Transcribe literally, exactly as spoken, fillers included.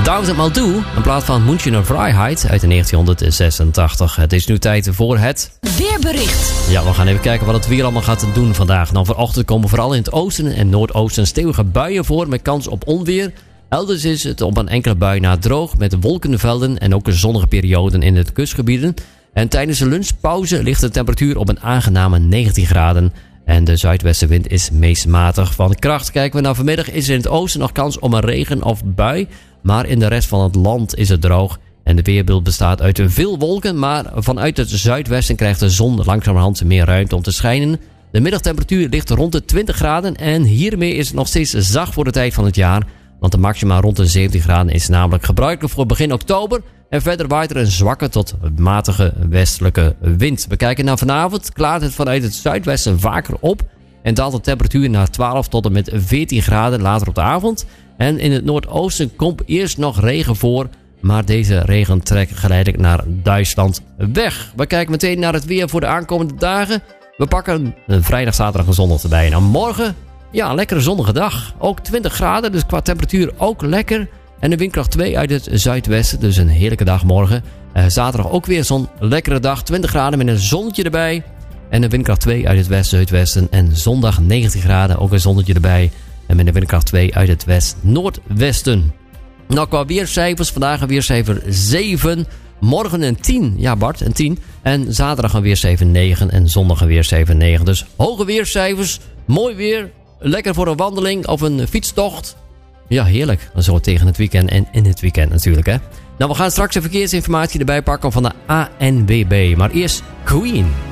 Duizend Mal Toe, in plaats van Münchener Vrijheid uit de negentienhonderdzesentachtig. Het is nu tijd voor het weerbericht. Ja, we gaan even kijken wat het weer allemaal gaat doen vandaag. Nou, vanochtend komen vooral in het oosten en noordoosten stevige buien voor met kans op onweer. Elders is het op een enkele bui na droog met wolkenvelden en ook zonnige perioden in het kustgebieden. En tijdens de lunchpauze ligt de temperatuur op een aangename negentien graden. En de zuidwestenwind is meest matig van kracht. Kijken we naar vanmiddag is er in het oosten nog kans op een regen of bui. Maar in de rest van het land is het droog. En de weerbeeld bestaat uit veel wolken. Maar vanuit het zuidwesten krijgt de zon langzamerhand meer ruimte om te schijnen. De middagtemperatuur ligt rond de twintig graden. En hiermee is het nog steeds zacht voor de tijd van het jaar. Want de maxima rond de zeventien graden is namelijk gebruikelijk voor begin oktober. En verder waait er een zwakke tot matige westelijke wind. We kijken naar vanavond. Klaart het vanuit het zuidwesten vaker op. En daalt de temperatuur naar twaalf tot en met veertien graden later op de avond. En in het noordoosten komt eerst nog regen voor. Maar deze regen trekt geleidelijk naar Duitsland weg. We kijken meteen naar het weer voor de aankomende dagen. We pakken een vrijdag, zaterdag en zondag erbij. En dan morgen, ja, een lekkere zonnige dag. Ook twintig graden, dus qua temperatuur ook lekker. En de windkracht twee uit het zuidwesten, dus een heerlijke dag morgen. Uh, zaterdag ook weer zo'n lekkere dag, twintig graden met een zonnetje erbij. En de windkracht twee uit het west-zuidwesten. En zondag negentien graden, ook een zonnetje erbij. En met de windkracht twee uit het west-noordwesten. Nou, qua weercijfers, vandaag een weercijfer zeven. Morgen een tien, ja Bart, een tien. En zaterdag een weercijfer negen en zondag een weercijfer negen. Dus hoge weercijfers, mooi weer. Lekker voor een wandeling of een fietstocht. Ja, heerlijk. Zo tegen het weekend en in het weekend natuurlijk, hè. Nou, we gaan straks de verkeersinformatie erbij pakken van de A N W B. Maar eerst Queen.